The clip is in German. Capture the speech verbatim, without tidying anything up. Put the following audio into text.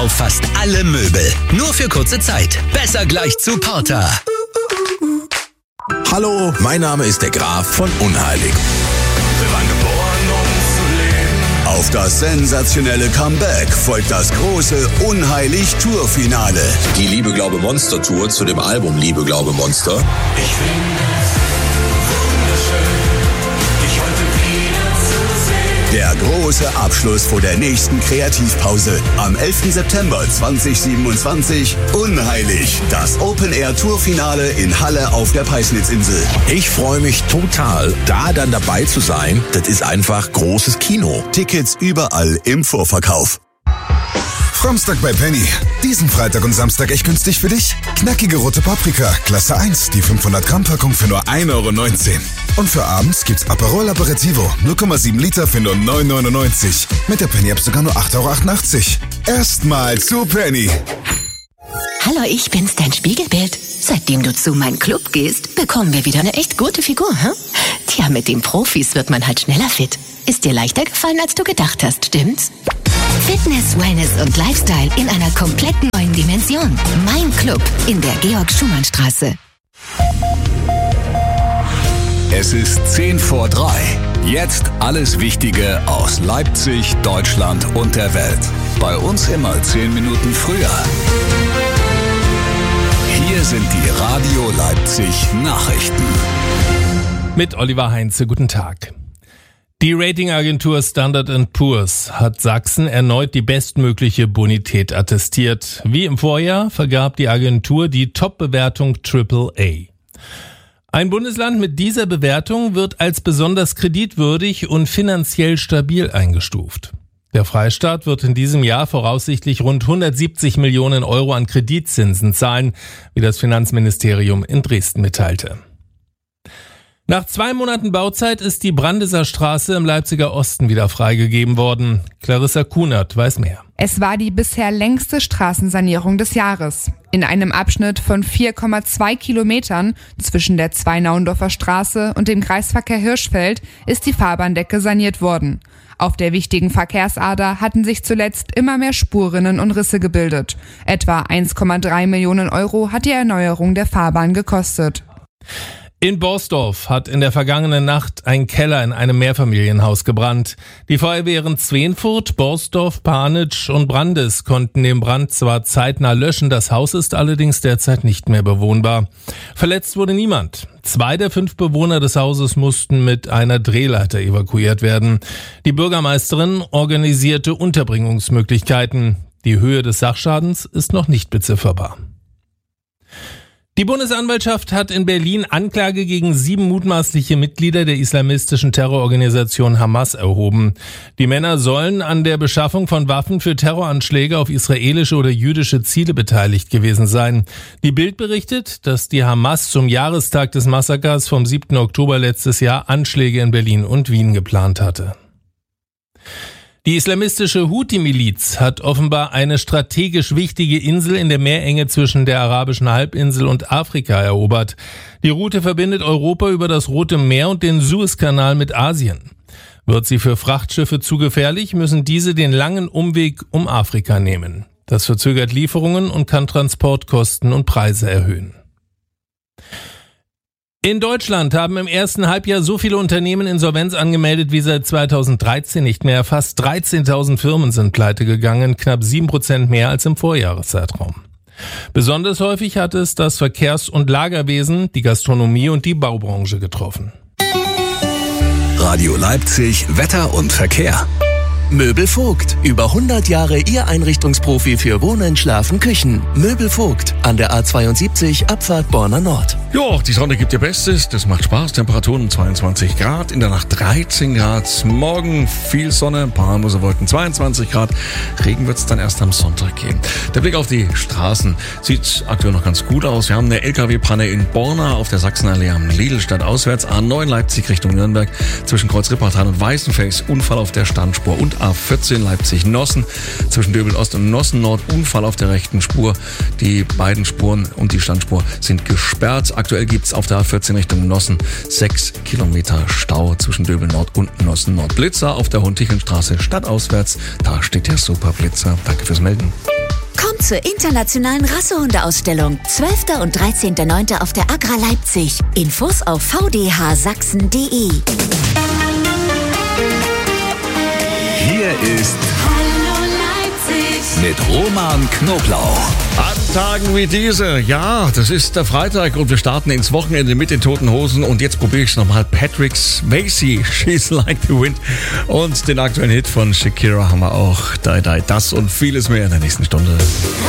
Auf fast alle Möbel. Nur für kurze Zeit. Besser gleich zu Porter. Hallo, mein Name ist der Graf von Unheilig. Wir waren geboren, um zu leben. Auf das sensationelle Comeback folgt das große Unheilig-Tour-Finale. Die Liebe, Glaube, Monster Tour zu dem Album Liebe, Glaube, Monster. Ich finde es wunderschön, dich heute wieder zu sehen. Der große Abschluss vor der nächsten Kreativpause. Am elften September zweitausendsiebenundzwanzig. Unheilig. Das Open-Air-Tour-Finale in Halle auf der Peisnitzinsel. Ich freue mich total, da dann dabei zu sein. Das ist einfach großes Kino. Tickets überall im Vorverkauf. Samstag bei Penny. Diesen Freitag und Samstag echt günstig für dich. Knackige rote Paprika, Klasse eins, die fünfhundert Gramm Packung für nur ein Euro neunzehn. Und für abends gibt's Aperol Aperitivo, null Komma sieben Liter für nur neun Euro neunundneunzig. Mit der Penny-App sogar nur acht Euro achtundachtzig. Erstmal zu Penny. Hallo, ich bin's, dein Spiegelbild. Seitdem du zu meinem Club gehst, bekommen wir wieder eine echt gute Figur, hm? Tja, mit den Profis wird man halt schneller fit. Ist dir leichter gefallen, als du gedacht hast, stimmt's? Fitness, Wellness und Lifestyle in einer komplett neuen Dimension. Mein Club in der Georg-Schumann-Straße. Es ist zehn vor drei. Jetzt alles Wichtige aus Leipzig, Deutschland und der Welt. Bei uns immer zehn Minuten früher. Hier sind die Radio Leipzig Nachrichten. Mit Oliver Heinze, guten Tag. Die Ratingagentur Standard and Poor's hat Sachsen erneut die bestmögliche Bonität attestiert. Wie im Vorjahr vergab die Agentur die Top-Bewertung Triple A. Ein Bundesland mit dieser Bewertung wird als besonders kreditwürdig und finanziell stabil eingestuft. Der Freistaat wird in diesem Jahr voraussichtlich rund hundertsiebzig Millionen Euro an Kreditzinsen zahlen, wie das Finanzministerium in Dresden mitteilte. Nach zwei Monaten Bauzeit ist die Brandeser Straße im Leipziger Osten wieder freigegeben worden. Clarissa Kunert weiß mehr. Es war die bisher längste Straßensanierung des Jahres. In einem Abschnitt von vier Komma zwei Kilometern zwischen der Zweinaundorfer Straße und dem Kreisverkehr Hirschfeld ist die Fahrbahndecke saniert worden. Auf der wichtigen Verkehrsader hatten sich zuletzt immer mehr Spurrinnen und Risse gebildet. Etwa eins Komma drei Millionen Euro hat die Erneuerung der Fahrbahn gekostet. In Borsdorf hat in der vergangenen Nacht ein Keller in einem Mehrfamilienhaus gebrannt. Die Feuerwehren Zwenfurt, Borsdorf, Panitsch und Brandes konnten den Brand zwar zeitnah löschen, das Haus ist allerdings derzeit nicht mehr bewohnbar. Verletzt wurde niemand. Zwei der fünf Bewohner des Hauses mussten mit einer Drehleiter evakuiert werden. Die Bürgermeisterin organisierte Unterbringungsmöglichkeiten. Die Höhe des Sachschadens ist noch nicht bezifferbar. Die Bundesanwaltschaft hat in Berlin Anklage gegen sieben mutmaßliche Mitglieder der islamistischen Terrororganisation Hamas erhoben. Die Männer sollen an der Beschaffung von Waffen für Terroranschläge auf israelische oder jüdische Ziele beteiligt gewesen sein. Die Bild berichtet, dass die Hamas zum Jahrestag des Massakers vom siebten Oktober letztes Jahr Anschläge in Berlin und Wien geplant hatte. Die islamistische Houthi-Miliz hat offenbar eine strategisch wichtige Insel in der Meerenge zwischen der arabischen Halbinsel und Afrika erobert. Die Route verbindet Europa über das Rote Meer und den Suezkanal mit Asien. Wird sie für Frachtschiffe zu gefährlich, müssen diese den langen Umweg um Afrika nehmen. Das verzögert Lieferungen und kann Transportkosten und Preise erhöhen. In Deutschland haben im ersten Halbjahr so viele Unternehmen Insolvenz angemeldet wie seit zweitausenddreizehn nicht mehr. Fast dreizehntausend Firmen sind pleite gegangen, knapp sieben Prozent mehr als im Vorjahreszeitraum. Besonders häufig hat es das Verkehrs- und Lagerwesen, die Gastronomie und die Baubranche getroffen. Radio Leipzig, Wetter und Verkehr. Möbel Vogt. Über hundert Jahre Ihr Einrichtungsprofi für Wohnen, Schlafen, Küchen. Möbel Vogt. An der A zweiundsiebzig, Abfahrt Borna Nord. Jo, die Sonne gibt ihr Bestes. Das macht Spaß. Temperaturen zweiundzwanzig Grad. In der Nacht dreizehn Grad. Morgen viel Sonne. Ein paar Muschelwolken. zweiundzwanzig Grad. Regen wird's dann erst am Sonntag geben. Der Blick auf die Straßen sieht aktuell noch ganz gut aus. Wir haben eine L K W-Panne in Borna auf der Sachsenallee am Lidl-Stadt auswärts. A neun Leipzig Richtung Nürnberg. Zwischen Kreuz Rippertal und Weißenfels. Unfall auf der Standspur. Und A vierzehn Leipzig-Nossen. Zwischen Döbel Ost und Nossen Nord Unfall auf der rechten Spur. Die beiden Spuren und die Standspur sind gesperrt. Aktuell gibt's auf der A vierzehn Richtung Nossen sechs Kilometer Stau zwischen Döbel Nord und Nossen Nord. Blitzer auf der Hohentichenstraße stadtauswärts. Da steht der Superblitzer. Danke fürs Melden. zur internationalen Rassehundeausstellung. zwölfter und dreizehnter neunter auf der Agra Leipzig. Infos auf v d h sachsen punkt d e. Hier ist mit Roman Knoblauch. An Tagen wie diese, ja, das ist der Freitag und wir starten ins Wochenende mit den Toten Hosen und jetzt probiere ich nochmal Patrick Swayze, She's Like the Wind, und den aktuellen Hit von Shakira haben wir auch, Die Die, das und vieles mehr in der nächsten Stunde.